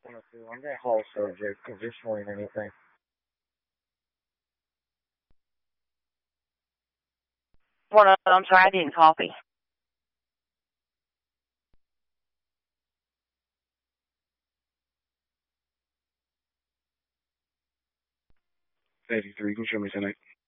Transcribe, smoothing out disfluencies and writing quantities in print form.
On that whole subject, additionally, anything. I'm sorry, I didn't copy. Thank you, 3. You can show me tonight.